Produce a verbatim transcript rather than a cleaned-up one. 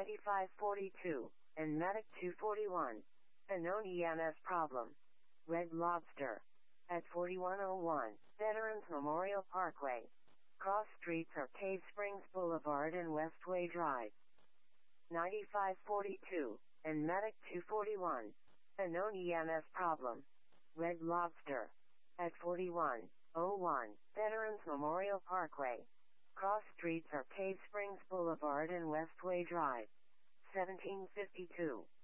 ninety-five forty-two, and Medic two forty-one. A known E M S problem. Red Lobster. At forty-one oh one, Veterans Memorial Parkway. Cross streets are Cave Springs Boulevard and Westway Drive. ninety-five forty-two, and Medic two forty-one. A known E M S problem. Red Lobster. At forty-one oh one, Veterans Memorial Parkway. Cross streets are Cave Springs Boulevard and Westway Drive. seventeen fifty-two.